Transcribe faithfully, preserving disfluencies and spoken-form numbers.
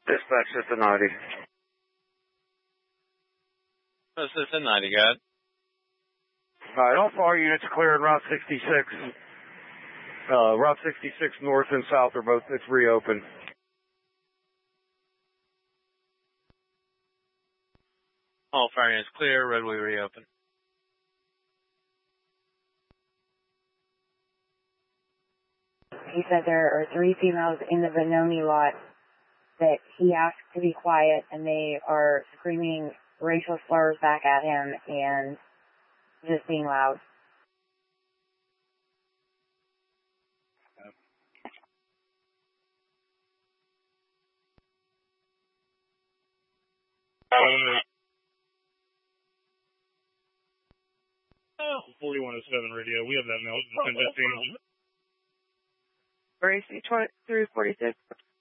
Dispatch Cincinnati. What's Cincinnati got? Alright, all four units clearing Route sixty-six. Uh, Route sixty-six north and south are both, it's reopened. All fire units clear, roadway reopened. He said there are three females in the Benoni lot that he asked to be quiet, and they are screaming racial slurs back at him and just being loud. forty-one oh seven radio, we have that male. R A C twenty-three forty-six.